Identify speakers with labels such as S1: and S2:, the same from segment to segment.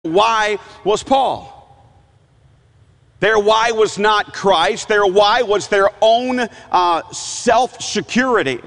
S1: why was Paul. Their why was not Christ. Their why was their own self-security.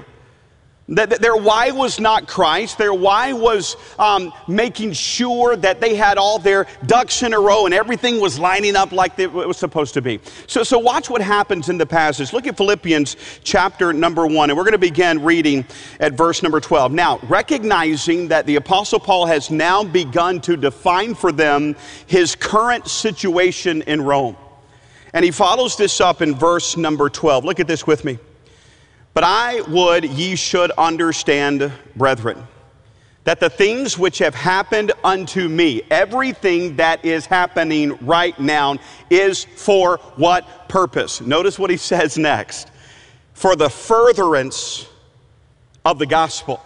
S1: Their why was not Christ. Their why was making sure that they had all their ducks in a row and everything was lining up like it was supposed to be. So watch what happens in the passage. Look at Philippians chapter number 1, and we're going to begin reading at verse number 12. Now, recognizing that the Apostle Paul has now begun to define for them his current situation in Rome. And he follows this up in verse number 12. Look at this with me. But I would ye should understand, brethren, that the things which have happened unto me, everything that is happening right now, is for what purpose? Notice what he says next. For the furtherance of the gospel.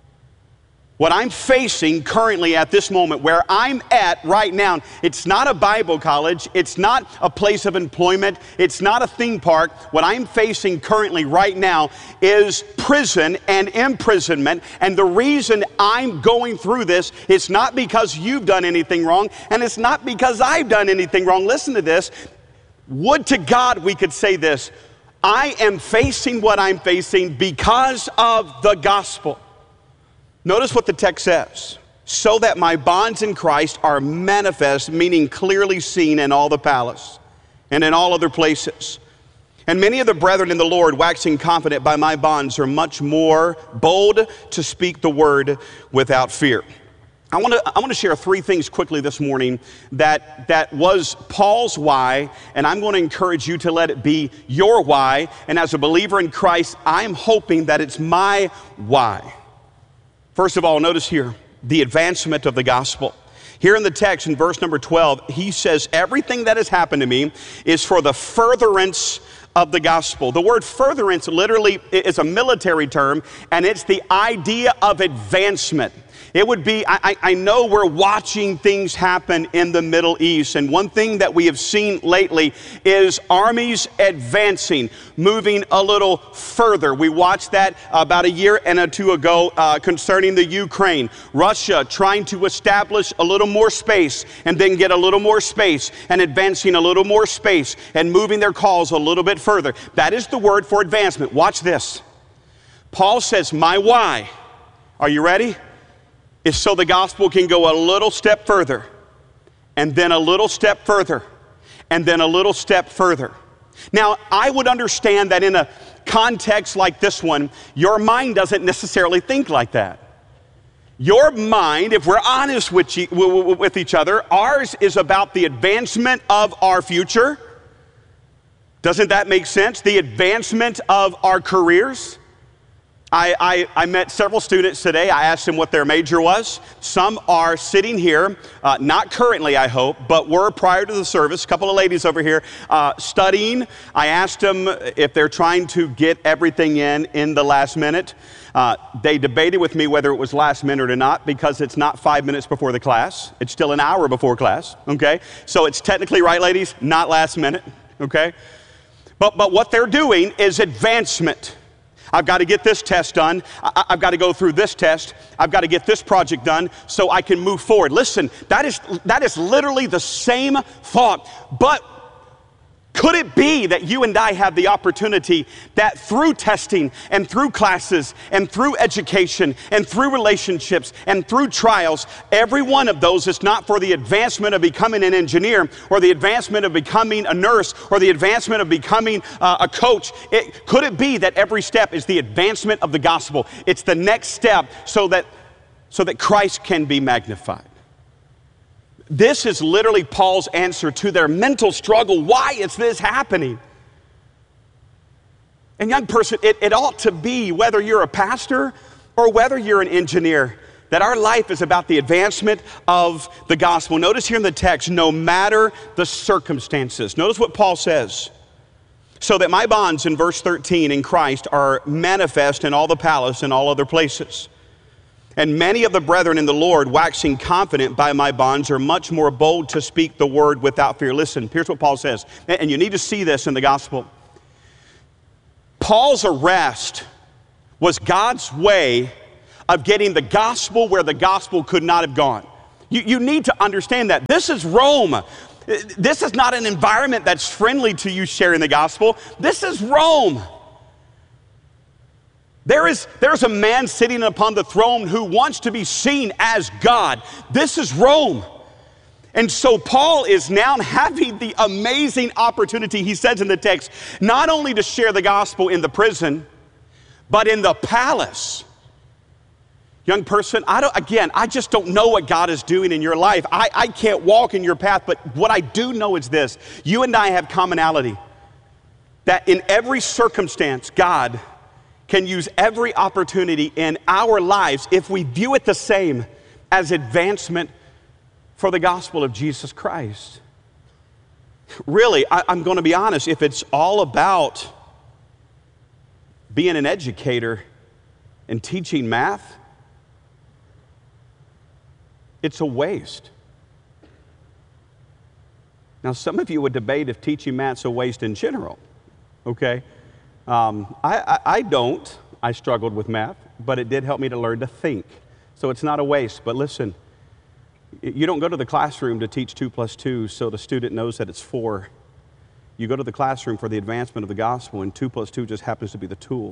S1: What I'm facing currently at this moment, where I'm at right now, it's not a Bible college, it's not a place of employment, it's not a theme park. What I'm facing currently right now is prison and imprisonment. And the reason I'm going through this is not because you've done anything wrong, and it's not because I've done anything wrong. Listen to this. Would to God we could say this. I am facing what I'm facing because of the gospel. Notice what the text says. So that my bonds in Christ are manifest, meaning clearly seen in all the palace and in all other places. And many of the brethren in the Lord, waxing confident by my bonds, are much more bold to speak the word without fear. I want to share three things quickly this morning that was Paul's why, and I'm going to encourage you to let it be your why. And as a believer in Christ, I'm hoping that it's my why. First of all, notice here, the advancement of the gospel. Here in the text, in verse number 12, he says, everything that has happened to me is for the furtherance of the gospel. The word furtherance literally is a military term, and it's the idea of advancement. It would be, I know we're watching things happen in the Middle East, and one thing that we have seen lately is armies advancing, moving a little further. We watched that about a year and two ago concerning the Ukraine. Russia trying to establish a little more space and then get a little more space and advancing a little more space and moving their cause a little bit further. That is the word for advancement. Watch this. Paul says, my why, are you ready? Is so the gospel can go a little step further, and then a little step further, and then a little step further. Now, I would understand that in a context like this one, your mind doesn't necessarily think like that. Your mind, if we're honest with each other, ours is about the advancement of our future. Doesn't that make sense? The advancement of our careers. I met several students today. I asked them what their major was. Some are sitting here, not currently, I hope, but were prior to the service. A couple of ladies over here studying. I asked them if they're trying to get everything in the last minute. They debated with me whether it was last minute or not, because it's not 5 minutes before the class. It's still an hour before class, okay? So it's technically right, ladies, not last minute, okay? But what they're doing is advancement. I've got to get this test done. I've got to go through this test. I've got to get this project done so I can move forward. Listen, that is literally the same thought. But could it be that you and I have the opportunity that through testing and through classes and through education and through relationships and through trials, every one of those is not for the advancement of becoming an engineer or the advancement of becoming a nurse or the advancement of becoming a coach? Could it be that every step is the advancement of the gospel? It's the next step so that Christ can be magnified. This is literally Paul's answer to their mental struggle. Why is this happening? And young person, it ought to be, whether you're a pastor or whether you're an engineer, that our life is about the advancement of the gospel. Notice here in the text, no matter the circumstances. Notice what Paul says. So that my bonds, in verse 13, in Christ are manifest in all the palace and all other places. And many of the brethren in the Lord, waxing confident by my bonds, are much more bold to speak the word without fear. Listen, here's what Paul says, and you need to see this in the gospel. Paul's arrest was God's way of getting the gospel where the gospel could not have gone. You need to understand that. This is Rome. This is not an environment that's friendly to you sharing the gospel. This is Rome. There's a man sitting upon the throne who wants to be seen as God. This is Rome. And so Paul is now having the amazing opportunity, he says in the text, not only to share the gospel in the prison, but in the palace. Young person, I just don't know what God is doing in your life. I can't walk in your path, but what I do know is this. You and I have commonality, that in every circumstance, God can use every opportunity in our lives, if we view it the same, as advancement for the gospel of Jesus Christ. Really, I'm going to be honest, if it's all about being an educator and teaching math, it's a waste. Now, some of you would debate if teaching math's a waste in general, okay? I don't. I struggled with math, but it did help me to learn to think. So it's not a waste. But listen, you don't go to the classroom to teach 2 + 2 so the student knows that it's 4. You go to the classroom for the advancement of the gospel, and 2 + 2 just happens to be the tool.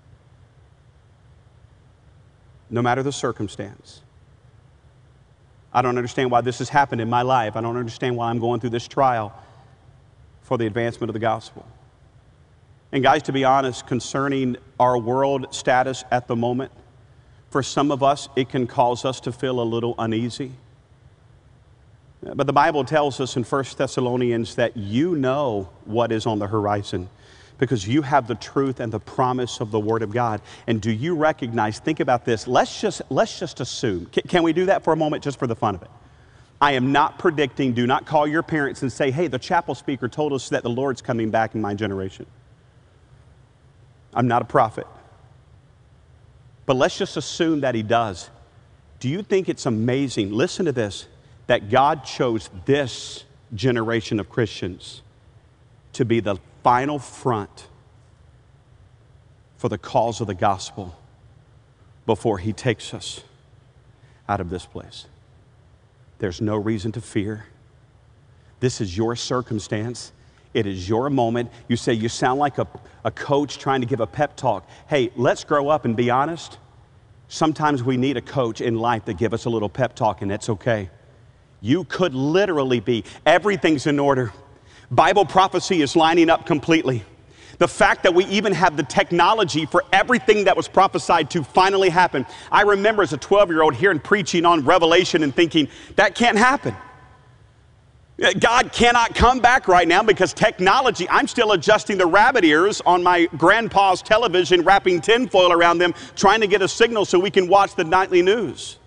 S1: No matter the circumstance. I don't understand why this has happened in my life. I don't understand why I'm going through this trial for the advancement of the gospel. And guys, to be honest, concerning our world status at the moment, for some of us, it can cause us to feel a little uneasy. But the Bible tells us in 1 Thessalonians that you know what is on the horizon because you have the truth and the promise of the Word of God. And do you recognize, think about this, let's just assume. Can we do that for a moment just for the fun of it? I am not predicting, do not call your parents and say, hey, the chapel speaker told us that the Lord's coming back in my generation. I'm not a prophet. But let's just assume that he does. Do you think it's amazing, listen to this, that God chose this generation of Christians to be the final front for the cause of the gospel before he takes us out of this place? There's no reason to fear. This is your circumstance. It is your moment. You say, you sound like a coach trying to give a pep talk. Hey, let's grow up and be honest. Sometimes we need a coach in life to give us a little pep talk, and that's okay. You could literally be, everything's in order. Bible prophecy is lining up completely. The fact that we even have the technology for everything that was prophesied to finally happen. I remember as a 12-year-old hearing preaching on Revelation and thinking, that can't happen. God cannot come back right now because technology, I'm still adjusting the rabbit ears on my grandpa's television, wrapping tinfoil around them, trying to get a signal so we can watch the nightly news.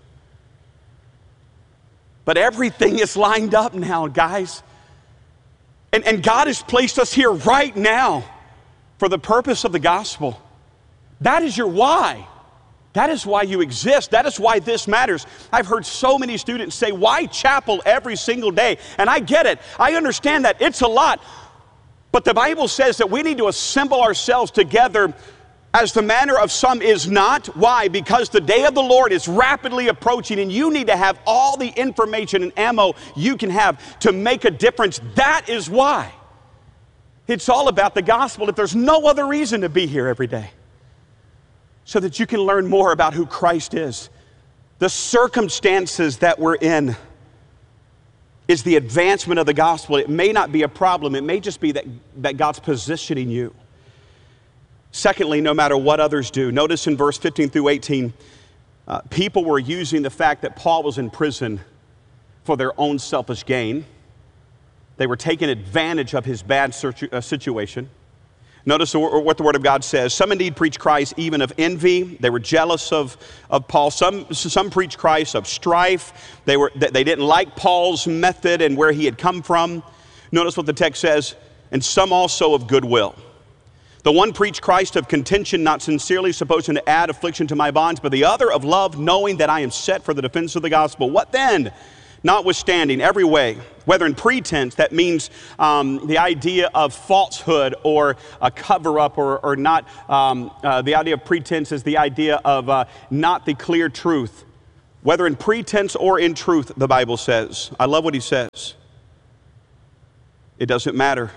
S1: But everything is lined up now, guys. And God has placed us here right now for the purpose of the gospel. That is your why. That is why you exist. That is why this matters. I've heard so many students say, why chapel every single day? And I get it. I understand that. It's a lot. But the Bible says that we need to assemble ourselves together as the manner of some is not. Why? Because the day of the Lord is rapidly approaching and you need to have all the information and ammo you can have to make a difference. That is why. It's all about the gospel. If there's no other reason to be here every day, so that you can learn more about who Christ is. The circumstances that we're in is the advancement of the gospel. It may not be a problem. It may just be that God's positioning you. Secondly, no matter what others do, notice in verse 15 through 18, people were using the fact that Paul was in prison for their own selfish gain. They were taking advantage of his bad situation. Notice what the Word of God says. Some indeed preach Christ even of envy. They were jealous of Paul. Some preach Christ of strife. They didn't like Paul's method and where he had come from. Notice what the text says. And some also of goodwill. The one preached Christ of contention, not sincerely, supposing to add affliction to my bonds, but the other of love, knowing that I am set for the defense of the gospel. What then? Notwithstanding, every way, whether in pretense, that means the idea of falsehood or a cover-up or not. The idea of pretense is the idea of not the clear truth. Whether in pretense or in truth, the Bible says. I love what he says. It doesn't matter.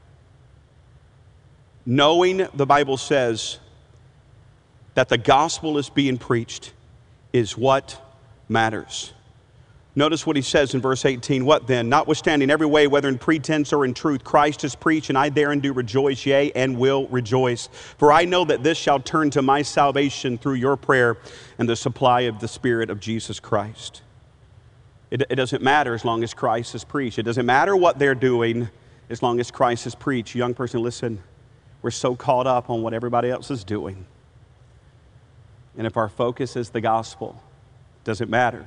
S1: Knowing, the Bible says, that the gospel is being preached is what matters. Notice what he says in verse 18. What then? Notwithstanding every way, whether in pretense or in truth, Christ is preached, and I therein do rejoice, yea, and will rejoice. For I know that this shall turn to my salvation through your prayer and the supply of the Spirit of Jesus Christ. It doesn't matter as long as Christ is preached. It doesn't matter what they're doing as long as Christ is preached. Young person, listen, we're so caught up on what everybody else is doing. And if our focus is the gospel, it doesn't matter.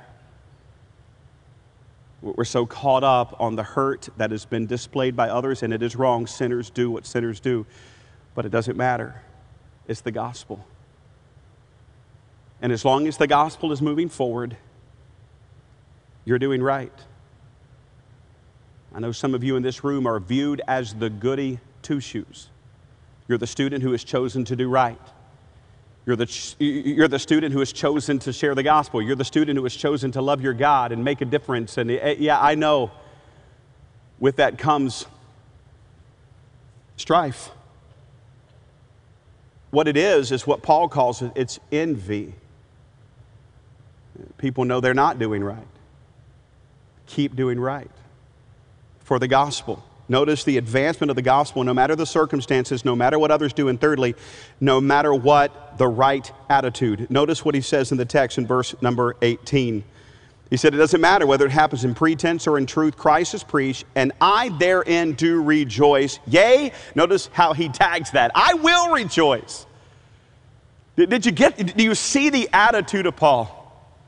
S1: We're so caught up on the hurt that has been displayed by others, and it is wrong. Sinners do what sinners do, but it doesn't matter. It's the gospel. And as long as the gospel is moving forward, you're doing right. I know some of you in this room are viewed as the goody two-shoes. You're the student who has chosen to do right. You're the student who has chosen to share the gospel. You're the student who has chosen to love your God and make a difference. And yeah, I know with that comes strife. What it is what Paul calls it, it's envy. People know they're not doing right. Keep doing right for the gospel. Notice the advancement of the gospel, no matter the circumstances, no matter what others do. And thirdly, no matter what, the right attitude. Notice what he says in the text in verse number 18. He said, it doesn't matter whether it happens in pretense or in truth, Christ is preached, and I therein do rejoice. Yea, notice how he tags that. I will rejoice. Do you see the attitude of Paul?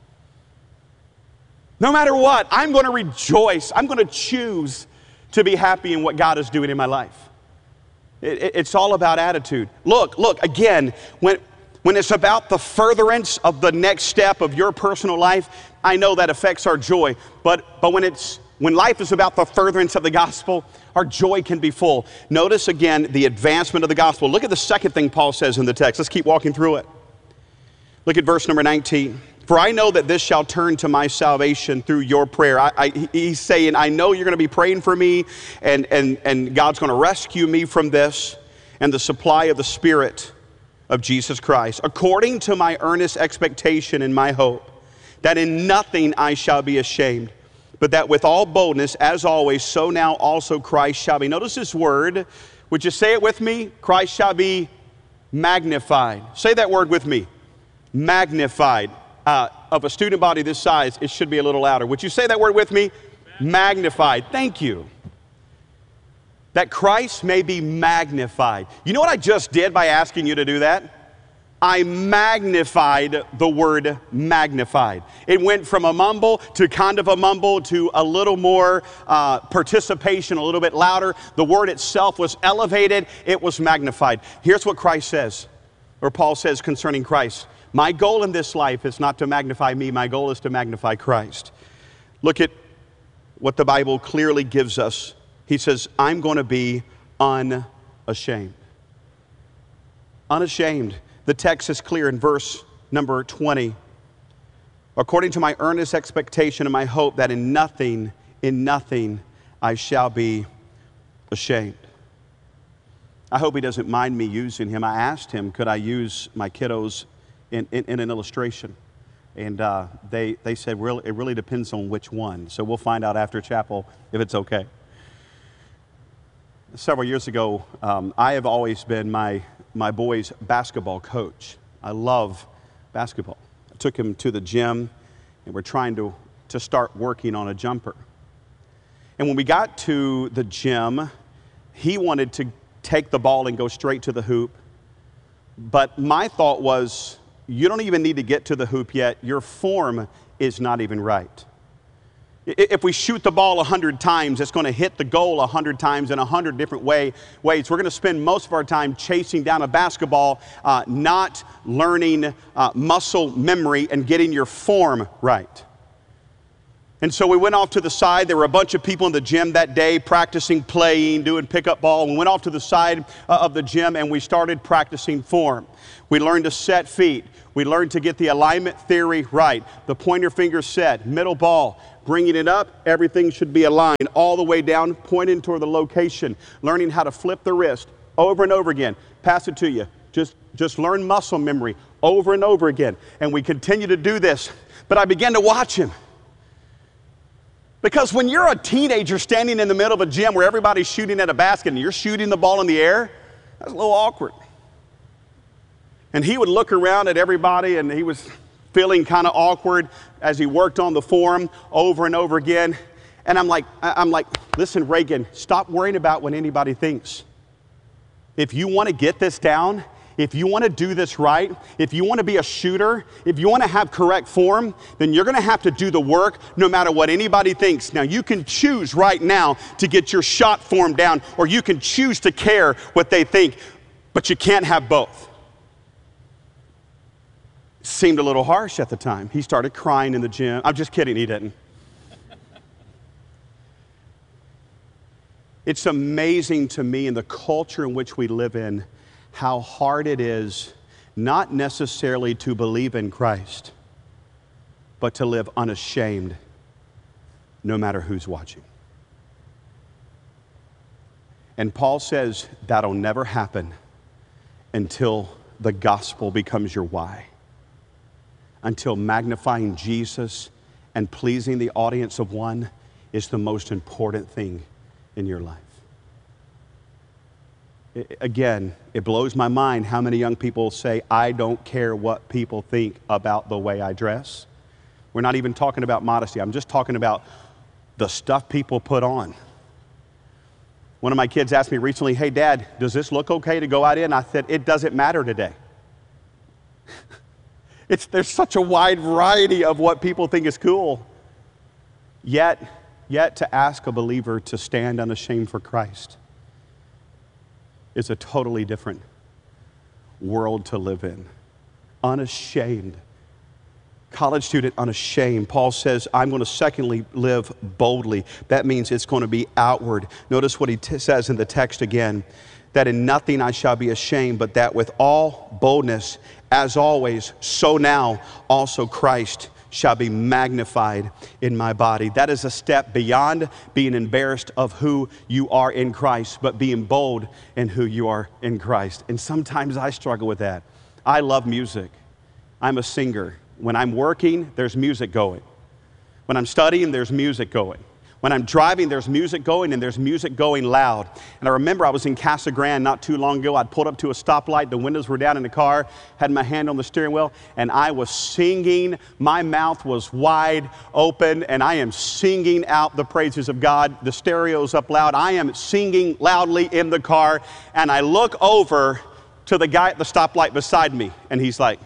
S1: No matter what, I'm going to rejoice. I'm going to choose to be happy in what God is doing in my life. It's all about attitude. Look, again, when it's about the furtherance of the next step of your personal life, I know that affects our joy. But when life is about the furtherance of the gospel, our joy can be full. Notice again the advancement of the gospel. Look at the second thing Paul says in the text. Let's keep walking through it. Look at verse number 19. For I know that this shall turn to my salvation through your prayer. He's saying, I know you're going to be praying for me, and God's going to rescue me from this and the supply of the Spirit of Jesus Christ, according to my earnest expectation and my hope, that in nothing I shall be ashamed, but that with all boldness, as always, so now also Christ shall be. Notice this word. Would you say it with me? Christ shall be magnified. Say that word with me. Magnified. Of a student body this size, it should be a little louder. Would you say that word with me? Magnified. Thank you. That Christ may be magnified. You know what I just did by asking you to do that? I magnified the word magnified. It went from a mumble to kind of a mumble to a little more participation, a little bit louder. The word itself was elevated. It was magnified. Here's what Christ says, or Paul says concerning Christ. My goal in this life is not to magnify me. My goal is to magnify Christ. Look at what the Bible clearly gives us. He says, I'm going to be unashamed. Unashamed. The text is clear in verse number 20. According to my earnest expectation and my hope that in nothing I shall be ashamed. I hope he doesn't mind me using him. I asked him, could I use my kiddos in an illustration, and they said, well, it really depends on which one. So we'll find out after chapel if it's okay. Several years ago, I have always been my boys' basketball coach. I love basketball. I took him to the gym, and we're trying to start working on a jumper. And when we got to the gym, he wanted to take the ball and go straight to the hoop. But my thought was, you don't even need to get to the hoop yet. Your form is not even right. If we shoot the ball 100 times, it's going to hit the goal 100 times in 100 different ways. We're going to spend most of our time chasing down a basketball, not learning muscle memory and getting your form right. And so we went off to the side. There were a bunch of people in the gym that day practicing, playing, doing pickup ball. We went off to the side of the gym and we started practicing form. We learned to set feet. We learned to get the alignment theory right. The pointer finger set, middle ball, bringing it up, everything should be aligned all the way down, pointing toward the location. Learning how to flip the wrist over and over again. Pass it to you. Just learn muscle memory over and over again. And we continue to do this. But I began to watch him. Because when you're a teenager standing in the middle of a gym where everybody's shooting at a basket and you're shooting the ball in the air, that's a little awkward. And he would look around at everybody and he was feeling kind of awkward as he worked on the form over and over again. And I'm like, listen, Reagan, stop worrying about what anybody thinks. If you want to get this down, if you want to do this right, if you want to be a shooter, if you want to have correct form, then you're going to have to do the work no matter what anybody thinks. Now, you can choose right now to get your shot form down, or you can choose to care what they think, but you can't have both. Seemed a little harsh at the time. He started crying in the gym. I'm just kidding, he didn't. It's amazing to me in the culture in which we live in how hard it is not necessarily to believe in Christ, but to live unashamed no matter who's watching. And Paul says that'll never happen until the gospel becomes your why, until magnifying Jesus and pleasing the audience of one is the most important thing in your life. Again, it blows my mind how many young people say, I don't care what people think about the way I dress. We're not even talking about modesty. I'm just talking about the stuff people put on. One of my kids asked me recently, hey, Dad, does this look okay to go out in? I said, it doesn't matter today. There's such a wide variety of what people think is cool. Yet to ask a believer to stand unashamed for Christ is a totally different world to live in. Unashamed. College student, unashamed. Paul says, I'm going to secondly live boldly. That means it's going to be outward. Notice what he says in the text again, that in nothing I shall be ashamed, but that with all boldness, as always, so now also Christ shall be magnified in my body. That is a step beyond being embarrassed of who you are in Christ, but being bold in who you are in Christ. And sometimes I struggle with that. I love music. I'm a singer. When I'm working, there's music going. When I'm studying, there's music going. When I'm driving, there's music going, and there's music going loud. And I remember I was in Casa Grande not too long ago. I'd pulled up to a stoplight. The windows were down in the car, had my hand on the steering wheel, and I was singing. My mouth was wide open, and I am singing out the praises of God. The stereo's up loud. I am singing loudly in the car, and I look over to the guy at the stoplight beside me, and he's like,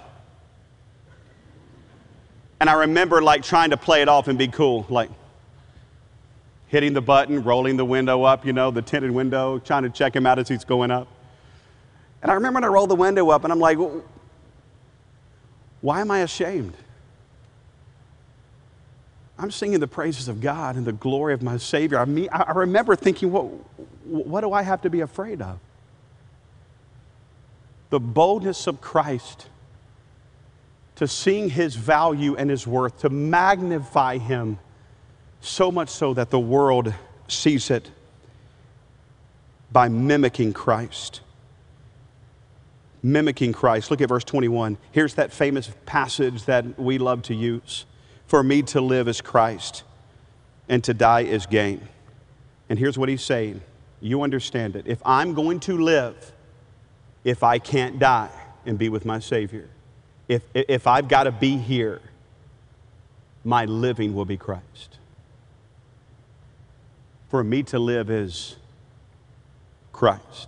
S1: and I remember like trying to play it off and be cool, like, hitting the button, rolling the window up, the tinted window, trying to check him out as he's going up. And I remember when I rolled the window up and I'm like, why am I ashamed? I'm singing the praises of God and the glory of my Savior. I remember thinking, what do I have to be afraid of? The boldness of Christ to sing His value and His worth, to magnify Him, so much so that the world sees it by mimicking Christ. Mimicking Christ. Look at verse 21. Here's that famous passage that we love to use. For me to live is Christ, and to die is gain. And here's what he's saying. You understand it. If I'm going to live, if I can't die and be with my Savior, if I've got to be here, my living will be Christ. For me to live is Christ.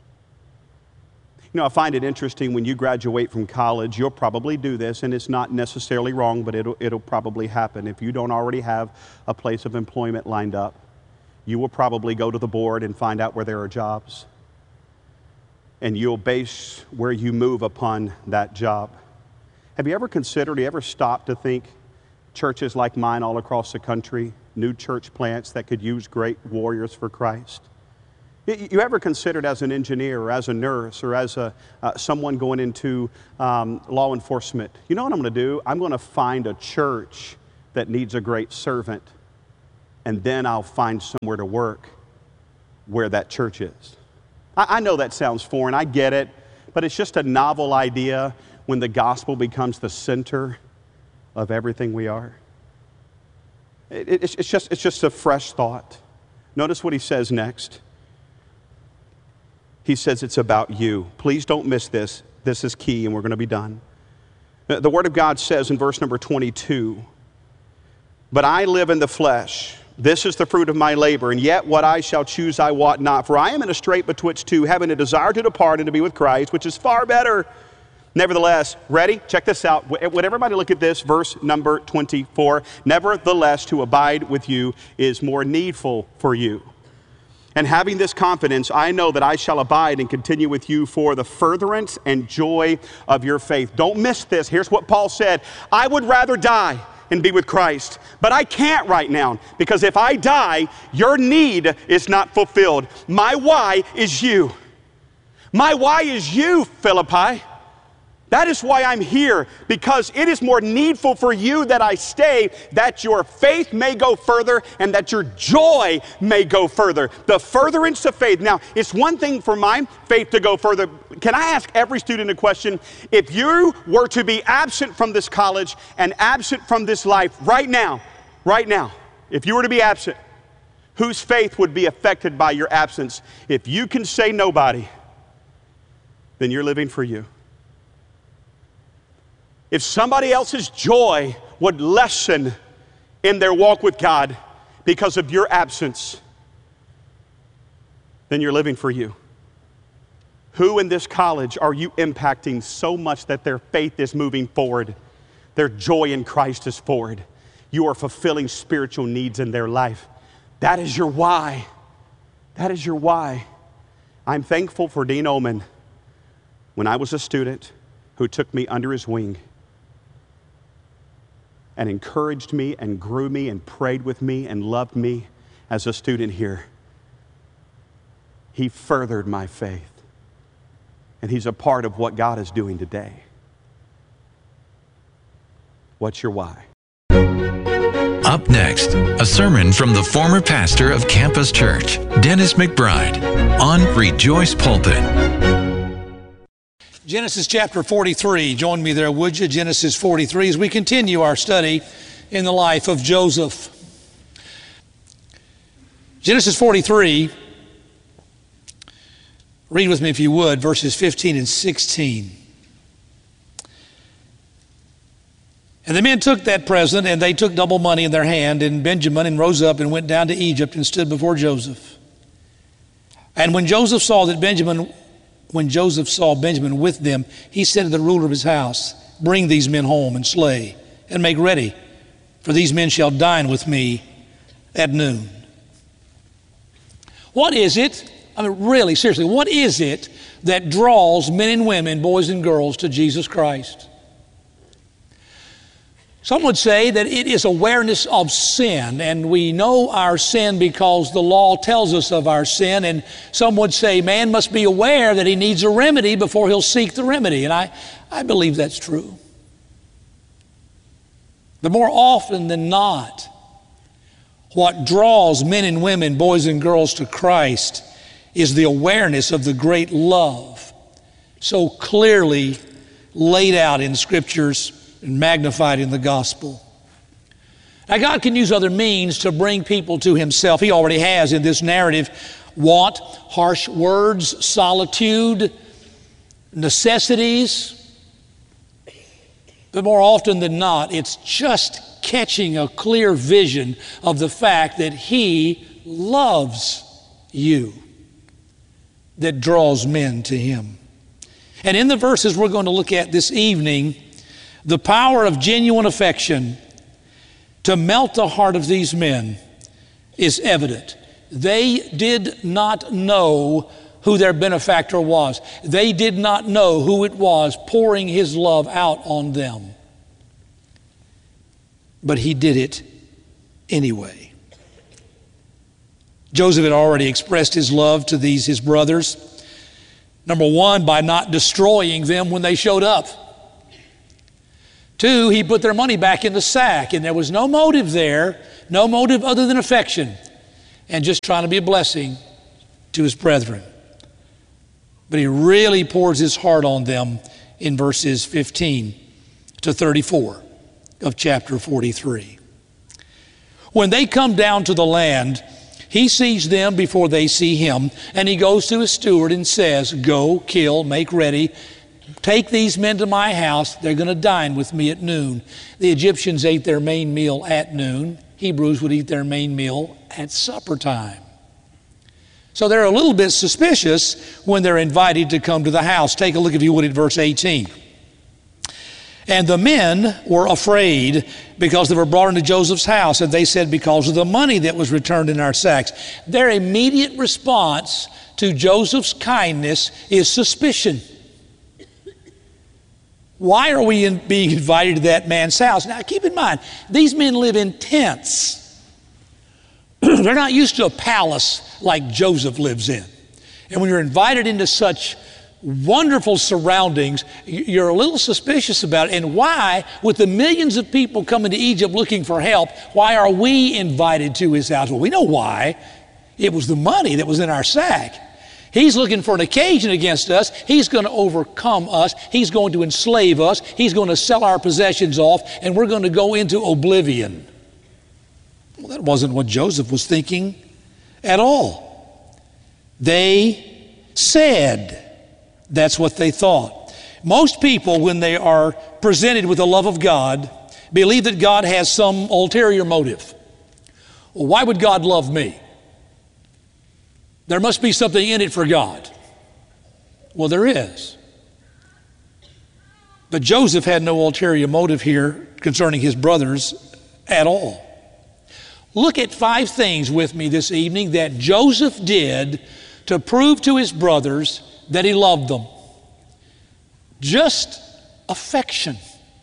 S1: I find it interesting when you graduate from college, you'll probably do this, and it's not necessarily wrong, but it'll probably happen. If you don't already have a place of employment lined up, you will probably go to the board and find out where there are jobs. And you'll base where you move upon that job. Have you ever considered, you ever stopped to think, churches like mine all across the country, new church plants that could use great warriors for Christ. You ever considered as an engineer or as a nurse or as someone going into law enforcement, you know what I'm going to do? I'm going to find a church that needs a great servant, and then I'll find somewhere to work where that church is. I know that sounds foreign, I get it, but it's just a novel idea when the gospel becomes the center of everything we are. It's just a fresh thought. Notice what he says next. He says it's about you. Please don't miss this. This is key, and we're going to be done. The Word of God says in verse number 22, "But I live in the flesh. This is the fruit of my labor, and yet what I shall choose I wot not. For I am in a strait betwixt two, having a desire to depart and to be with Christ, which is far better. Nevertheless," ready? Check this out. Would everybody look at this, verse number 24. "Nevertheless, to abide with you is more needful for you. And having this confidence, I know that I shall abide and continue with you for the furtherance and joy of your faith." Don't miss this. Here's what Paul said. I would rather die and be with Christ, but I can't right now, because if I die, your need is not fulfilled. My why is you. My why is you, Philippi. That is why I'm here, because it is more needful for you that I stay, that your faith may go further and that your joy may go further. The furtherance of faith. Now, it's one thing for my faith to go further. Can I ask every student a question? If you were to be absent from this college and absent from this life right now, if you were to be absent, whose faith would be affected by your absence? If you can say nobody, then you're living for you. If somebody else's joy would lessen in their walk with God because of your absence, then you're living for you. Who in this college are you impacting so much that their faith is moving forward? Their joy in Christ is forward. You are fulfilling spiritual needs in their life. That is your why. That is your why. I'm thankful for Dean Ullman when I was a student who took me under his wing and encouraged me and grew me and prayed with me and loved me as a student here. He furthered my faith, and he's a part of what God is doing today. What's your why?
S2: Up next, a sermon from the former pastor of Campus Church, Dennis McBride, on Rejoice Pulpit.
S3: Genesis chapter 43. Join me there, would you? Genesis 43 as we continue our study in the life of Joseph. Genesis 43, read with me if you would, verses 15 and 16. "And the men took that present, and they took double money in their hand, and Benjamin, and rose up and went down to Egypt and stood before Joseph. And when Joseph saw Benjamin with them, he said to the ruler of his house, Bring these men home and slay, and make ready, for these men shall dine with me at noon." What is it, I mean really, seriously, what is it that draws men and women, boys and girls, to Jesus Christ? Some would say that it is awareness of sin, and we know our sin because the law tells us of our sin. And some would say man must be aware that he needs a remedy before he'll seek the remedy. And I believe that's true. But more often than not, what draws men and women, boys and girls, to Christ is the awareness of the great love so clearly laid out in Scriptures and magnified in the gospel. Now, God can use other means to bring people to himself. He already has in this narrative. Want, harsh words, solitude, necessities. But more often than not, it's just catching a clear vision of the fact that he loves you that draws men to him. And in the verses we're going to look at this evening, the power of genuine affection to melt the heart of these men is evident. They did not know who their benefactor was. They did not know who it was pouring his love out on them. but he did it anyway. Joseph had already expressed his love to these, his brothers. Number one, by not destroying them when they showed up. Two, he put their money back in the sack, and there was no motive there, no motive other than affection, and just trying to be a blessing to his brethren. But he really pours his heart on them in verses 15 to 34 of chapter 43. When they come down to the land, he sees them before they see him, and he goes to his steward and says, "Go, kill, make ready. Take these men to my house. They're going to dine with me at noon." The Egyptians ate their main meal at noon. Hebrews would eat their main meal at supper time. So they're a little bit suspicious when they're invited to come to the house. Take a look, if you would, at verse 18. And the men were afraid because they were brought into Joseph's house. And they said, "Because of the money that was returned in our sacks." Their immediate response to Joseph's kindness is suspicion. Why are we being invited to that man's house? Now keep in mind, these men live in tents. They're not used to a palace like Joseph lives in. And when you're invited into such wonderful surroundings, you're a little suspicious about it. And why, with the millions of people coming to Egypt looking for help, why are we invited to his house? Well, we know why. It was the money that was in our sack. He's looking for an occasion against us. He's going to overcome us. He's going to enslave us. He's going to sell our possessions off, and we're going to go into oblivion. Well, that wasn't what Joseph was thinking at all. They said that's what they thought. Most people, when they are presented with the love of God, believe that God has some ulterior motive. Well, why would God love me? There must be something in it for God. Well, there is. But Joseph had no ulterior motive here concerning his brothers at all. Look at 5 things with me this evening that Joseph did to prove to his brothers that he loved them. Just affection.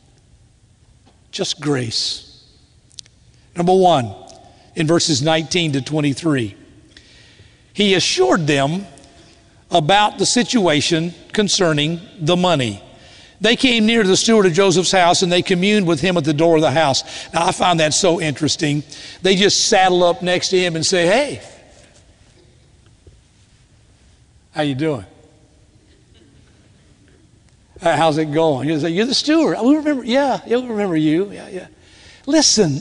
S3: Just grace. Number 1, in verses 19 to 23. He assured them about the situation concerning the money. They came near to the steward of Joseph's house, and they communed with him at the door of the house. Now, I find that so interesting. They just saddle up next to him and say, "Hey, how you doing? How's it going?" You say, "You're the steward." "We remember, yeah, we remember you. Yeah. Listen,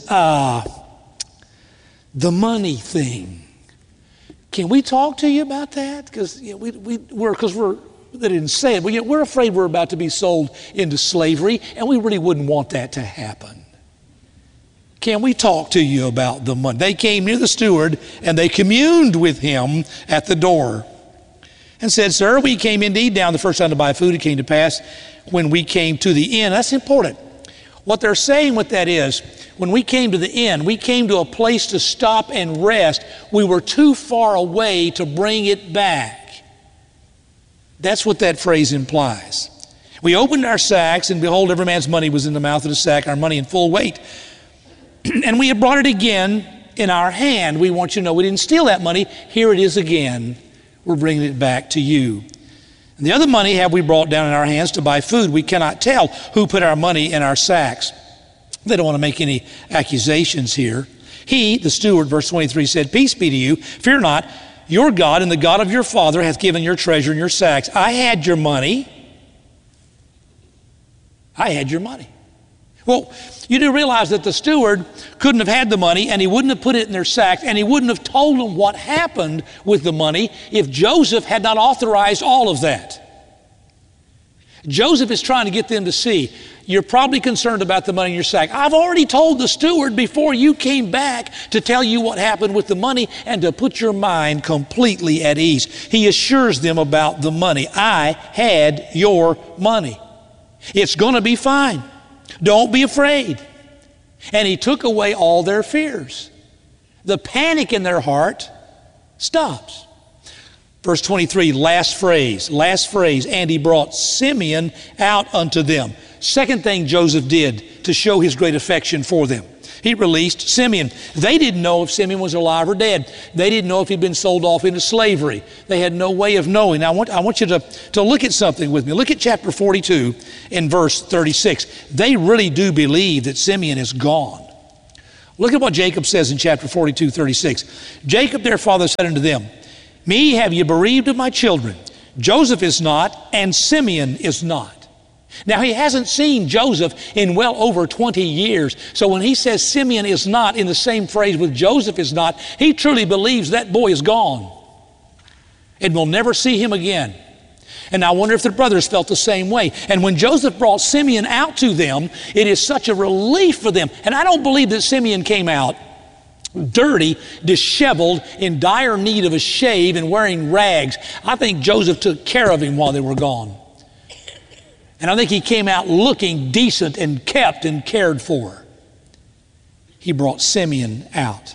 S3: the money thing. Can we talk to you about that? Because they didn't say it, but we're afraid we're about to be sold into slavery, and we really wouldn't want that to happen. Can we talk to you about the money?" They came near the steward, and they communed with him at the door and said, "Sir, we came indeed down the first time to buy food. It came to pass when we came to the inn." That's important. What they're saying with that is, when we came to the inn, we came to a place to stop and rest. We were too far away to bring it back. That's what that phrase implies. "We opened our sacks, and behold, every man's money was in the mouth of the sack, our money in full weight. And we have brought it again in our hand." We want you to know we didn't steal that money. Here it is again. We're bringing it back to you. "And the other money have we brought down in our hands to buy food. We cannot tell who put our money in our sacks." They don't want to make any accusations here. He, the steward, verse 23, said, "Peace be to you. Fear not. Your God and the God of your father hath given your treasure in your sacks. I had your money. I had your money." Well, you do realize that the steward couldn't have had the money, and he wouldn't have put it in their sacks, and he wouldn't have told them what happened with the money if Joseph had not authorized all of that. Joseph is trying to get them to see, you're probably concerned about the money in your sack. I've already told the steward before you came back to tell you what happened with the money and to put your mind completely at ease. He assures them about the money. I had your money. It's going to be fine. Don't be afraid. And he took away all their fears. The panic in their heart stops. Verse 23, last phrase, "And he brought Simeon out unto them." Second thing Joseph did to show his great affection for them, he released Simeon. They didn't know if Simeon was alive or dead. They didn't know if he'd been sold off into slavery. They had no way of knowing. Now, I want you to look at something with me. Look at chapter 42 in verse 36. They really do believe that Simeon is gone. Look at what Jacob says in chapter 42, 36. Jacob, their father, said unto them, Me have ye bereaved of my children. Joseph is not, and Simeon is not. Now, he hasn't seen Joseph in well over 20 years. So when he says Simeon is not in the same phrase with Joseph is not, he truly believes that boy is gone and will never see him again. And I wonder if the brothers felt the same way. And when Joseph brought Simeon out to them, it is such a relief for them. And I don't believe that Simeon came out dirty, disheveled, in dire need of a shave and wearing rags. I think Joseph took care of him while they were gone. And I think he came out looking decent and kept and cared for. He brought Simeon out.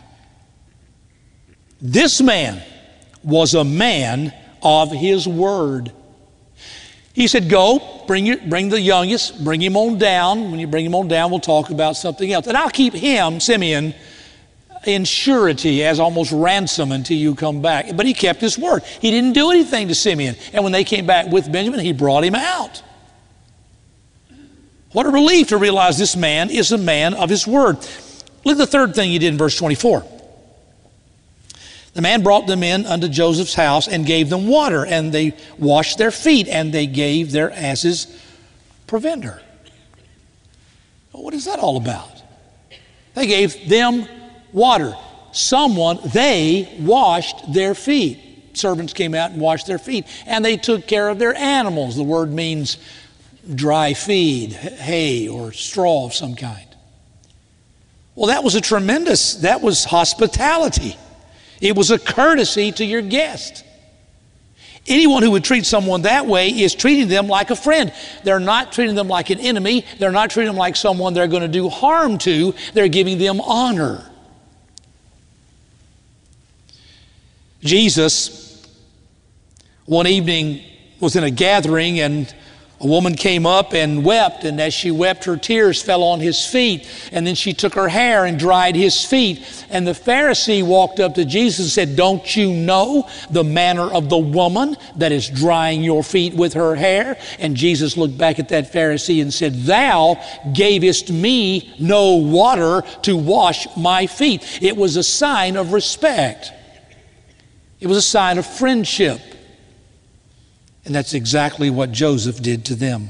S3: This man was a man of his word. He said, go, bring the youngest, bring him on down. When you bring him on down, we'll talk about something else. And I'll keep him, Simeon, in surety as almost ransom until you come back. But he kept his word. He didn't do anything to Simeon. And when they came back with Benjamin, he brought him out. What a relief to realize this man is a man of his word. Look at the third thing he did in verse 24. The man brought them in unto Joseph's house and gave them water, and they washed their feet, and they gave their asses provender. What is that all about? They gave them water. They washed their feet. Servants came out and washed their feet, and they took care of their animals. The word means dry feed, hay or straw of some kind. Well, that was hospitality. It was a courtesy to your guest. Anyone who would treat someone that way is treating them like a friend. They're not treating them like an enemy. They're not treating them like someone they're going to do harm to. They're giving them honor. Jesus, one evening, was in a gathering, and a woman came up and wept, and as she wept, her tears fell on his feet, and then she took her hair and dried his feet. And the Pharisee walked up to Jesus and said, don't you know the manner of the woman that is drying your feet with her hair? And Jesus looked back at that Pharisee and said, thou gavest me no water to wash my feet. It was a sign of respect. It was a sign of friendship. And that's exactly what Joseph did to them.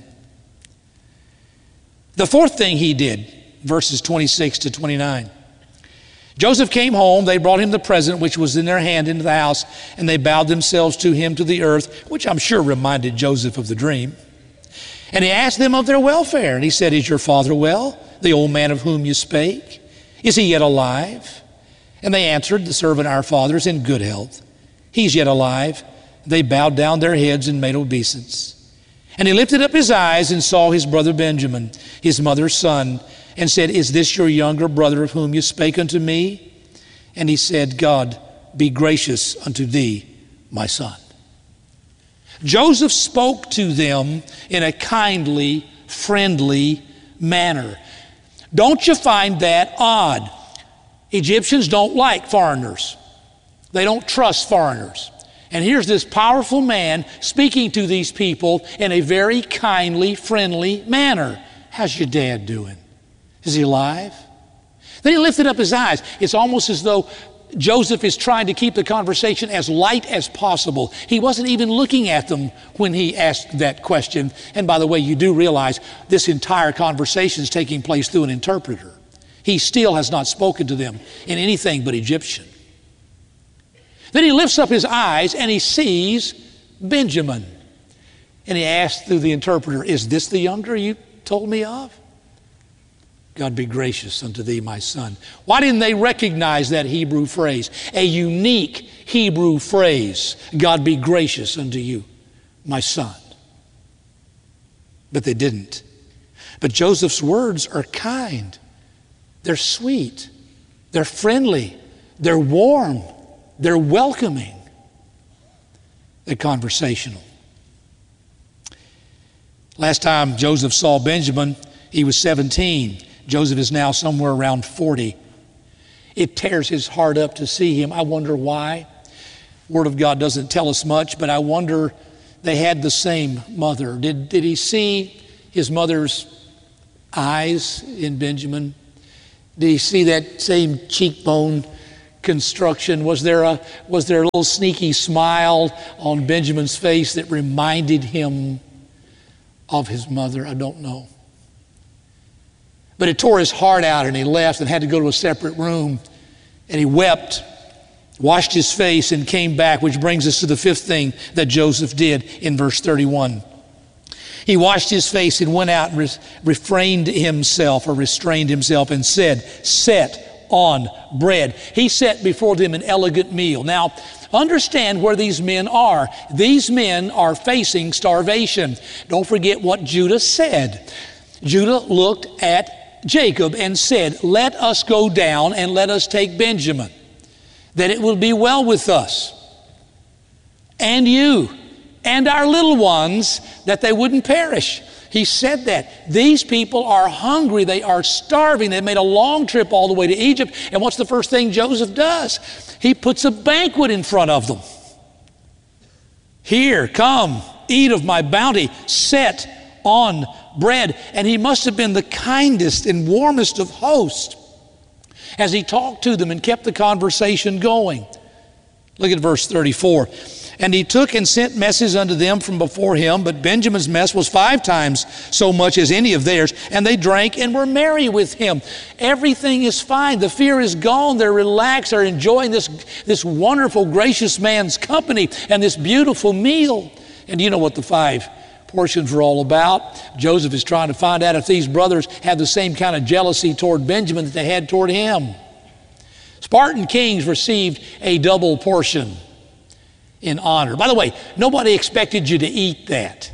S3: The fourth thing he did, verses 26 to 29. Joseph came home, they brought him the present which was in their hand into the house, and they bowed themselves to him to the earth, which I'm sure reminded Joseph of the dream. And he asked them of their welfare, and he said, is your father well, the old man of whom you spake? Is he yet alive? And they answered, the servant our father is in good health. He's yet alive. They bowed down their heads and made obeisance. And he lifted up his eyes and saw his brother Benjamin, his mother's son, and said, is this your younger brother of whom you spake unto me? And he said, God be gracious unto thee, my son. Joseph spoke to them in a kindly, friendly manner. Don't you find that odd? Egyptians don't like foreigners. They don't trust foreigners. And here's this powerful man speaking to these people in a very kindly, friendly manner. How's your dad doing? Is he alive? Then he lifted up his eyes. It's almost as though Joseph is trying to keep the conversation as light as possible. He wasn't even looking at them when he asked that question. And by the way, you do realize this entire conversation is taking place through an interpreter. He still has not spoken to them in anything but Egyptian. Then he lifts up his eyes and he sees Benjamin. And he asks through the interpreter, is this the younger you told me of? God be gracious unto thee, my son. Why didn't they recognize that Hebrew phrase? A unique Hebrew phrase. God be gracious unto you, my son. But they didn't. But Joseph's words are kind. They're sweet. They're friendly. They're warm. They're welcoming. They're conversational. Last time Joseph saw Benjamin, he was 17. Joseph is now somewhere around 40. It tears his heart up to see him. I wonder why. Word of God doesn't tell us much, but I wonder, they had the same mother. Did he see his mother's eyes in Benjamin? Did he see that same cheekbone construction? Was there a little sneaky smile on Benjamin's face that reminded him of his mother? I don't know. But it tore his heart out, and he left and had to go to a separate room. And he wept, washed his face, and came back, which brings us to the fifth thing that Joseph did in verse 31. He washed his face and went out and restrained himself and said, "Set on bread." He set before them an elegant meal. Now, understand where these men are. These men are facing starvation. Don't forget what Judah said. Judah looked at Jacob and said, "Let us go down and let us take Benjamin, that it will be well with us, and you, and our little ones, that they wouldn't perish." He said that. These people are hungry. They are starving. They made a long trip all the way to Egypt. And what's the first thing Joseph does? He puts a banquet in front of them. "Here, come, eat of my bounty, set on bread." And he must have been the kindest and warmest of hosts as he talked to them and kept the conversation going. Look at verse 34. "And he took and sent messes unto them from before him, but Benjamin's mess was 5 times so much as any of theirs, and they drank and were merry with him." Everything is fine. The fear is gone. They're relaxed. They're enjoying this wonderful, gracious man's company and this beautiful meal. And you know what the 5 portions were all about. Joseph is trying to find out if these brothers have the same kind of jealousy toward Benjamin that they had toward him. Spartan kings received a double portion in honor. By the way, nobody expected you to eat that.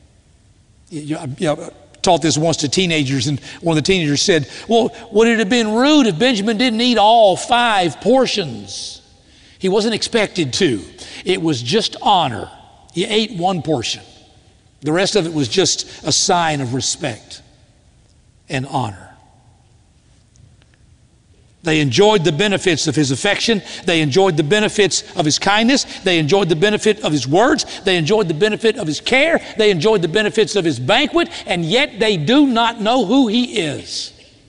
S3: I taught this once to teenagers, and one of the teenagers said, "Well, would it have been rude if Benjamin didn't eat all 5 portions?" He wasn't expected to. It was just honor. He ate 1 portion. The rest of it was just a sign of respect and honor. They enjoyed the benefits of his affection. They enjoyed the benefits of his kindness. They enjoyed the benefit of his words. They enjoyed the benefit of his care. They enjoyed the benefits of his banquet, and yet they do not know who he is.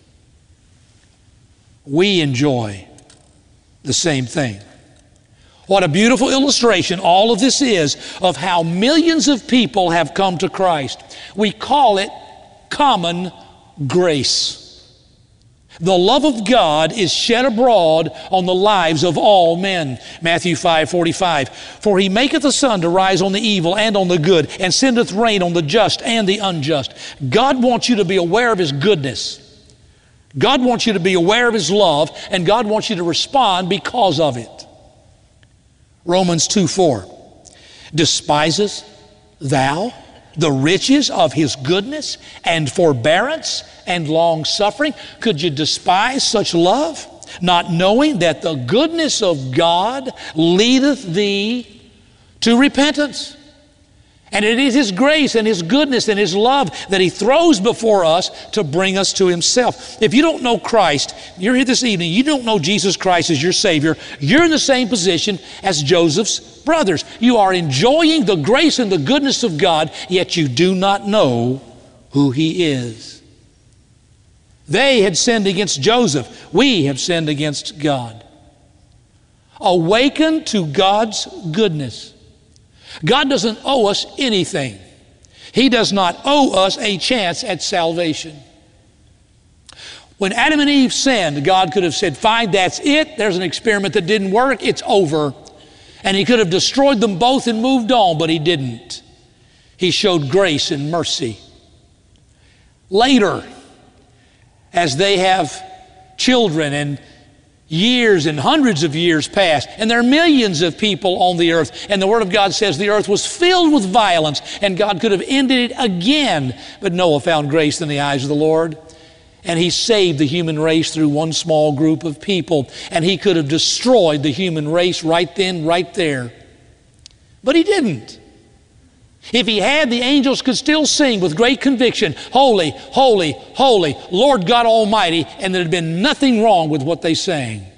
S3: We enjoy the same thing. What a beautiful illustration all of this is of how millions of people have come to Christ. We call it common grace. The love of God is shed abroad on the lives of all men. Matthew 5:45. "For he maketh the sun to rise on the evil and on the good, and sendeth rain on the just and the unjust." God wants you to be aware of his goodness. God wants you to be aware of his love, and God wants you to respond because of it. Romans 2:4. "Despisest thou the riches of his goodness and forbearance and long suffering?" Could you despise such love, not knowing that the goodness of God leadeth thee to repentance? And it is his grace and his goodness and his love that he throws before us to bring us to himself. If you don't know Christ, you're here this evening, you don't know Jesus Christ as your Savior, you're in the same position as Joseph's brothers. You are enjoying the grace and the goodness of God, yet you do not know who he is. They had sinned against Joseph. We have sinned against God. Awaken to God's goodness. God doesn't owe us anything. He does not owe us a chance at salvation. When Adam and Eve sinned, God could have said, "Fine, that's it. There's an experiment that didn't work. It's over." And he could have destroyed them both and moved on, but he didn't. He showed grace and mercy. Later, as they have children and years and hundreds of years pass, and there are millions of people on the earth, and the Word of God says the earth was filled with violence, and God could have ended it again, but Noah found grace in the eyes of the Lord, and he saved the human race through one small group of people, and he could have destroyed the human race right then, right there, but he didn't. If he had, the angels could still sing with great conviction, "Holy, holy, holy, Lord God Almighty," and there had been nothing wrong with what they sang.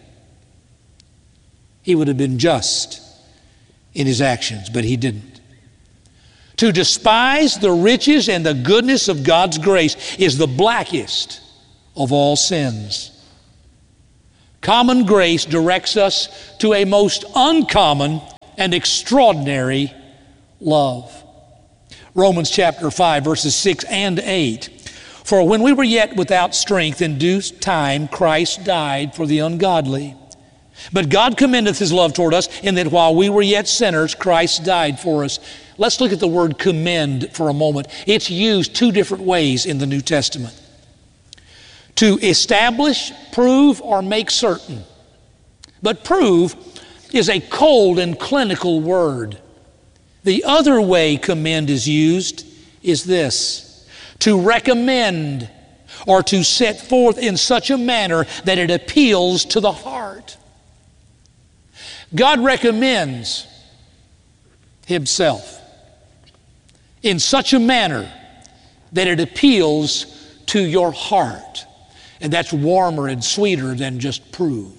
S3: He would have been just in his actions, but he didn't. To despise the riches and the goodness of God's grace is the blackest of all sins. Common grace directs us to a most uncommon and extraordinary love. Romans chapter 5, verses 6 and 8. For when we were yet without strength, in due time Christ died for the ungodly. But God commendeth his love toward us, in that while we were yet sinners, Christ died for us. Let's look at the word commend for a moment. It's used two different ways in the New Testament. To establish, prove, or make certain. But prove is a cold and clinical word. The other way commend is used is this: to recommend or to set forth in such a manner that it appeals to the heart. God recommends himself in such a manner that it appeals to your heart. And that's warmer and sweeter than just prove.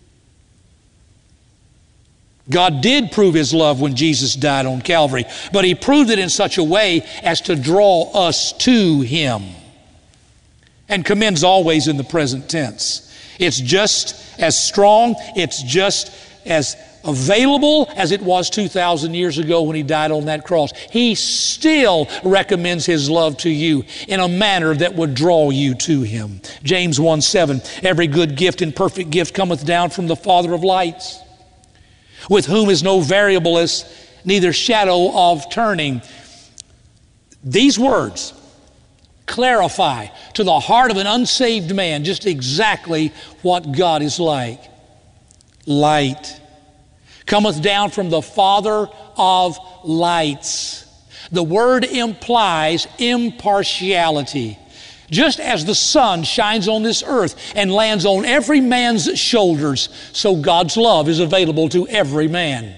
S3: God did prove his love when Jesus died on Calvary, but he proved it in such a way as to draw us to him. And commends always in the present tense. It's just as strong, it's just as available as it was 2,000 years ago when he died on that cross. He still recommends his love to you in a manner that would draw you to him. James 1:7, every good gift and perfect gift cometh down from the Father of lights, with whom is no variableness, neither shadow of turning. These words clarify to the heart of an unsaved man just exactly what God is like. Light cometh down from the Father of lights. The word implies impartiality. Just as the sun shines on this earth and lands on every man's shoulders, so God's love is available to every man.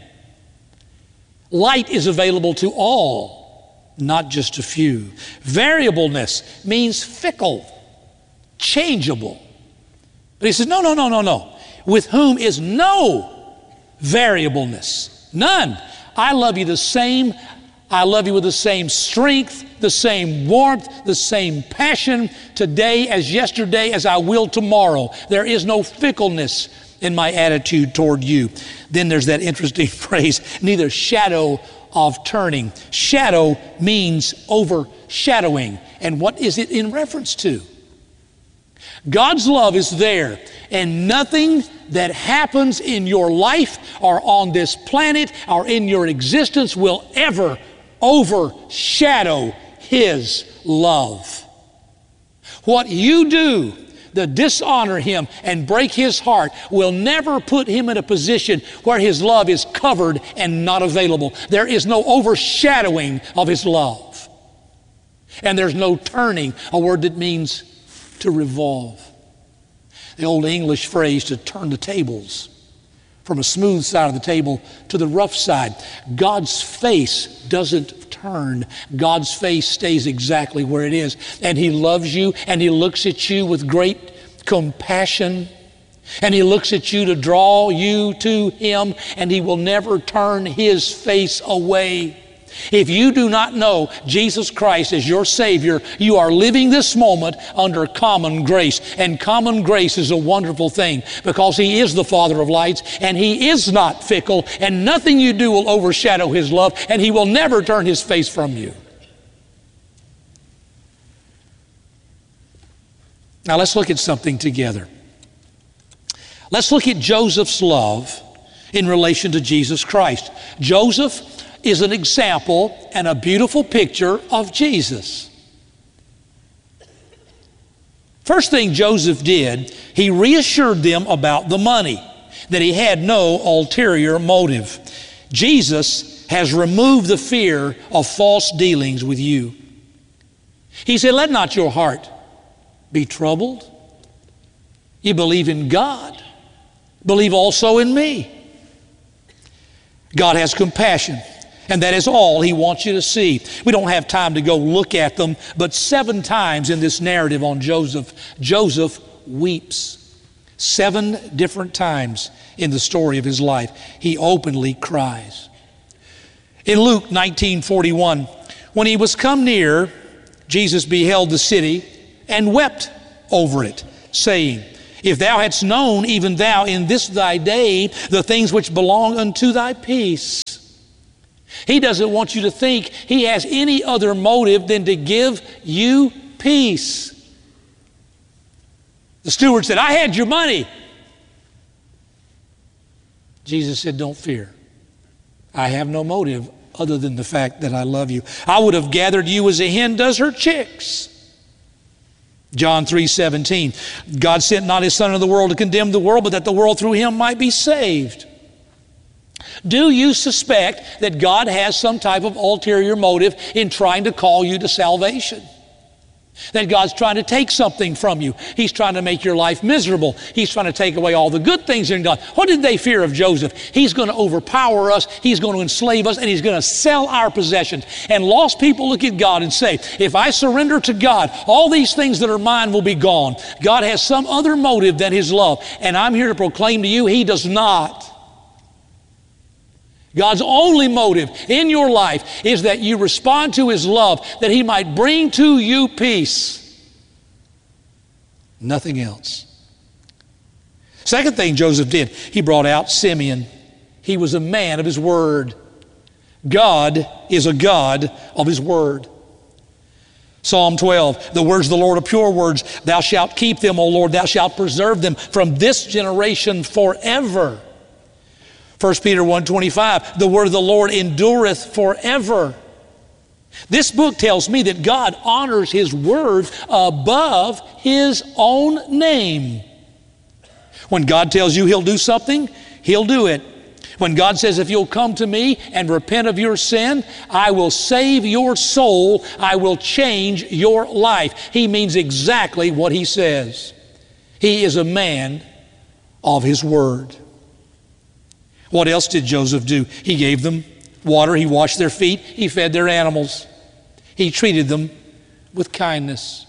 S3: Light is available to all, not just a few. Variableness means fickle, changeable. But he says, no. With whom is no variableness. None. I love you the same. I love you with the same strength, the same warmth, the same passion today as yesterday as I will tomorrow. There is no fickleness in my attitude toward you. Then there's that interesting phrase, neither shadow of turning. Shadow means overshadowing. And what is it in reference to? God's love is there, and nothing that happens in your life or on this planet or in your existence will ever overshadow his love. What you do to dishonor him and break his heart will never put him in a position where his love is covered and not available. There is no overshadowing of his love. And there's no turning, a word that means to revolve. The old English phrase, to turn the tables from a smooth side of the table to the rough side. God's face doesn't turn. God's face stays exactly where it is. And he loves you, and he looks at you with great compassion, and he looks at you to draw you to him, and he will never turn his face away. If you do not know Jesus Christ as your Savior, you are living this moment under common grace. And common grace is a wonderful thing because he is the Father of lights, and he is not fickle, and nothing you do will overshadow his love, and he will never turn his face from you. Now let's look at something together. Let's look at Joseph's love in relation to Jesus Christ. Joseph is an example and a beautiful picture of Jesus. First thing Joseph did, he reassured them about the money, that he had no ulterior motive. Jesus has removed the fear of false dealings with you. He said, let not your heart be troubled. You believe in God. Believe also in me. God has compassion. And that is all he wants you to see. We don't have time to go look at them, but 7 times in this narrative on Joseph, Joseph weeps. 7 different times in the story of his life, he openly cries. In Luke 19:41, when he was come near, Jesus beheld the city and wept over it, saying, If thou hadst known, even thou in this thy day, the things which belong unto thy peace. He doesn't want you to think he has any other motive than to give you peace. The steward said, I had your money. Jesus said, don't fear. I have no motive other than the fact that I love you. I would have gathered you as a hen does her chicks. John 3:17, God sent not his Son into the world to condemn the world, but that the world through him might be saved. Do you suspect that God has some type of ulterior motive in trying to call you to salvation? That God's trying to take something from you. He's trying to make your life miserable. He's trying to take away all the good things in God. What did they fear of Joseph? He's going to overpower us. He's going to enslave us, and he's going to sell our possessions. And lost people look at God and say, if I surrender to God, all these things that are mine will be gone. God has some other motive than his love. And I'm here to proclaim to you, he does not. God's only motive in your life is that you respond to his love, that he might bring to you peace. Nothing else. Second thing Joseph did, he brought out Simeon. He was a man of his word. God is a God of his word. Psalm 12, the words of the Lord are pure words. Thou shalt keep them, O Lord. Thou shalt preserve them from this generation forever. 1 Peter 1:25, the word of the Lord endureth forever. This book tells me that God honors his word above his own name. When God tells you he'll do something, he'll do it. When God says, if you'll come to me and repent of your sin, I will save your soul, I will change your life. He means exactly what he says. He is a man of his word. What else did Joseph do? He gave them water, he washed their feet, he fed their animals. He treated them with kindness.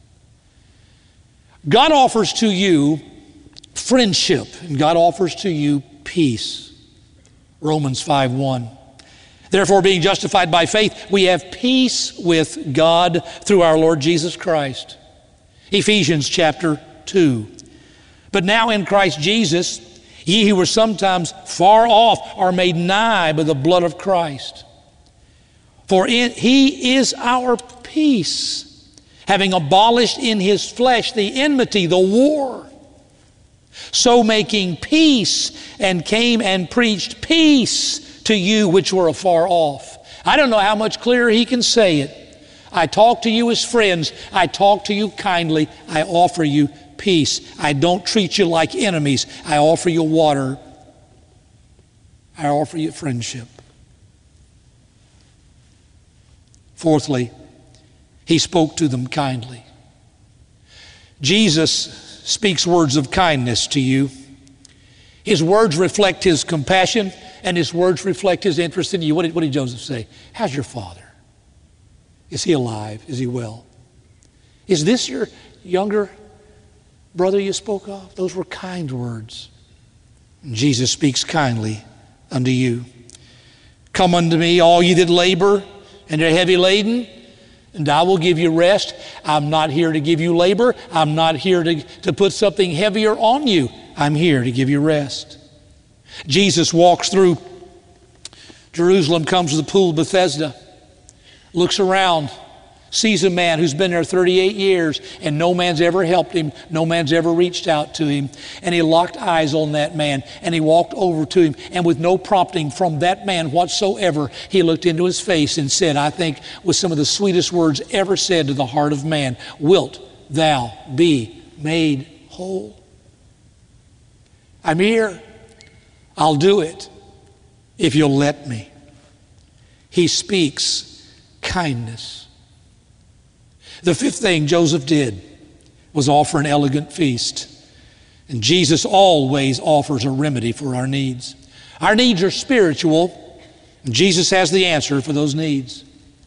S3: God offers to you friendship, and God offers to you peace. Romans 5:1. Therefore, being justified by faith, we have peace with God through our Lord Jesus Christ. Ephesians chapter 2. But now in Christ Jesus, ye who were sometimes far off are made nigh by the blood of Christ. For he is our peace, having abolished in his flesh the enmity, the war, so making peace, and came and preached peace to you which were afar off. I don't know how much clearer he can say it. I talk to you as friends. I talk to you kindly. I offer you peace. I don't treat you like enemies. I offer you water. I offer you friendship. Fourthly, he spoke to them kindly. Jesus speaks words of kindness to you. His words reflect his compassion, and his words reflect his interest in you. What did Joseph say? How's your father? Is he alive? Is he well? Is this your younger brother you spoke of? Those were kind words. And Jesus speaks kindly unto you. Come unto me, all ye that labor and are heavy laden, and I will give you rest. I'm not here to give you labor. I'm not here to put something heavier on you. I'm here to give you rest. Jesus walks through Jerusalem, comes to the pool of Bethesda, looks around, sees a man who's been there 38 years and no man's ever helped him, no man's ever reached out to him. And he locked eyes on that man and he walked over to him, and with no prompting from that man whatsoever, he looked into his face and said, I think with some of the sweetest words ever said to the heart of man, wilt thou be made whole? I'm here. I'll do it if you'll let me. He speaks kindness. The fifth thing Joseph did was offer an elegant feast. And Jesus always offers a remedy for our needs. Our needs are spiritual, Jesus has the answer for those needs.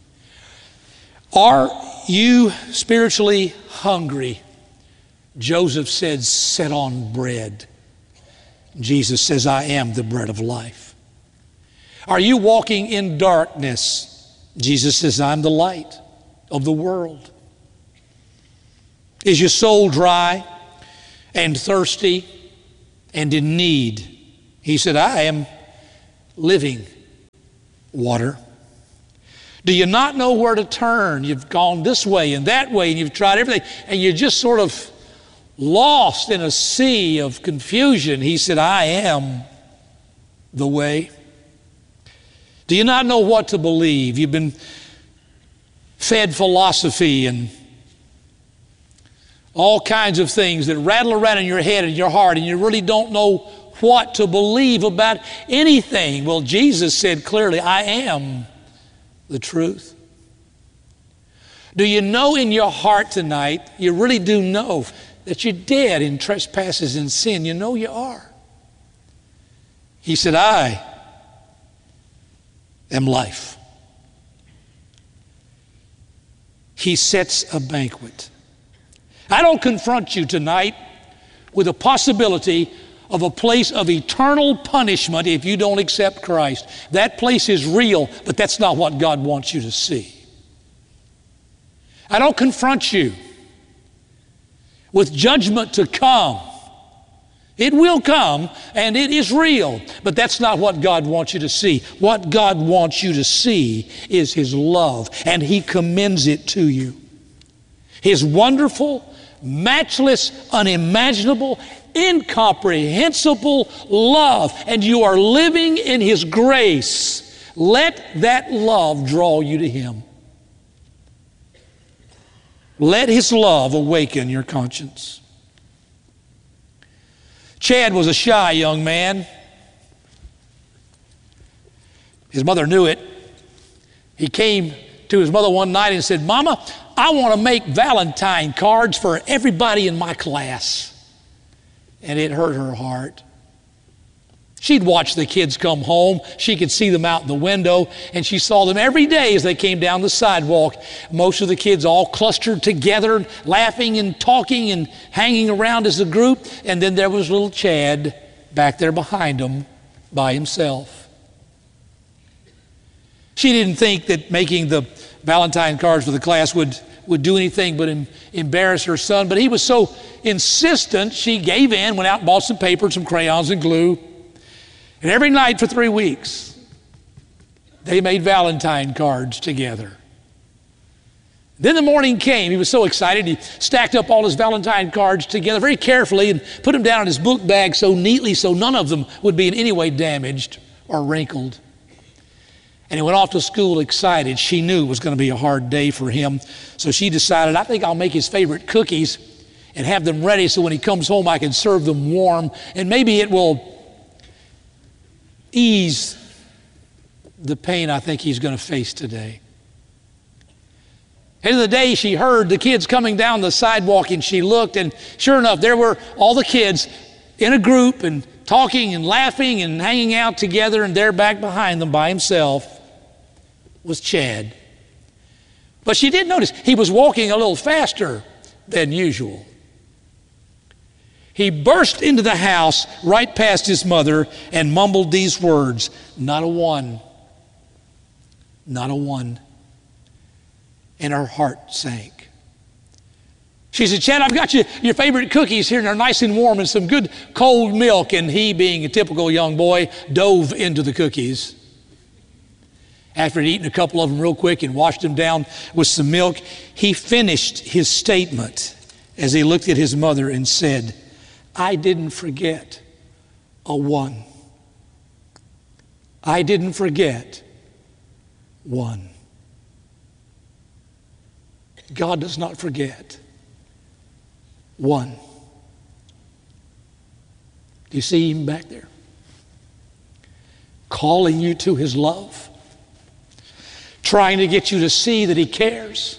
S3: Are you spiritually hungry? Joseph said, set on bread. Jesus says, I am the bread of life. Are you walking in darkness? Jesus says, I'm the light of the world. Is your soul dry and thirsty and in need? He said, I am living water. Do you not know where to turn? You've gone this way and that way, and you've tried everything, and you're just sort of lost in a sea of confusion. He said, I am the way. Do you not know what to believe? You've been fed philosophy and all kinds of things that rattle around in your head and your heart, and you really don't know what to believe about anything. Well, Jesus said clearly, I am the truth. Do you know in your heart tonight, you really do know that you're dead in trespasses and sin? You know you are. He said, I am life. He sets a banquet. I don't confront you tonight with a possibility of a place of eternal punishment if you don't accept Christ. That place is real, but that's not what God wants you to see. I don't confront you with judgment to come. It will come, and it is real, but that's not what God wants you to see. What God wants you to see is His love, and He commends it to you. His wonderful, matchless, unimaginable, incomprehensible love, and you are living in His grace. Let that love draw you to Him. Let His love awaken your conscience. Chad was a shy young man. His mother knew it. He came to his mother one night and said, Mama, I want to make Valentine cards for everybody in my class. And it hurt her heart. She'd watch the kids come home. She could see them out the window, and she saw them every day as they came down the sidewalk. Most of the kids all clustered together, laughing and talking and hanging around as a group. And then there was little Chad back there behind them by himself. She didn't think that making the Valentine cards for the class would do anything but embarrass her son. But he was so insistent, she gave in, went out and bought some paper, some crayons and glue. And every night for 3 weeks, they made Valentine cards together. Then the morning came. He was so excited, he stacked up all his Valentine cards together very carefully and put them down in his book bag so neatly so none of them would be in any way damaged or wrinkled. And he went off to school excited. She knew it was going to be a hard day for him. So she decided, I think I'll make his favorite cookies and have them ready so when he comes home I can serve them warm, and maybe it will ease the pain I think he's going to face today. End of the day, she heard the kids coming down the sidewalk, and she looked, and sure enough, there were all the kids in a group and talking and laughing and hanging out together, and there back behind them by himself was Chad. But she did notice he was walking a little faster than usual. He burst into the house right past his mother and mumbled these words, not a one, not a one. And her heart sank. She said, Chad, I've got you your favorite cookies here, and they're nice and warm, and some good cold milk. And he, being a typical young boy, dove into the cookies. After he'd eaten a couple of them real quick and washed them down with some milk, he finished his statement as he looked at his mother and said, I didn't forget a one. I didn't forget one. God does not forget one. Do you see him back there? Calling you to his love. Trying to get you to see that he cares.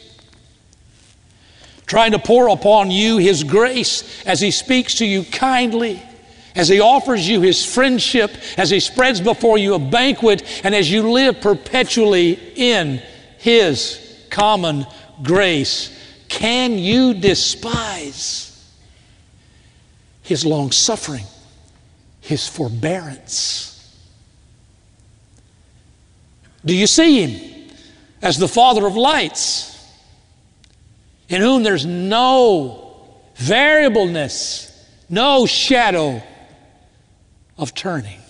S3: Trying to pour upon you his grace as he speaks to you kindly as He offers you His friendship, as He spreads before you a banquet, and as you live perpetually in His common grace, can you despise His long-suffering, His forbearance? Do you see Him as the Father of lights, in whom there's no variableness, no shadow of turning?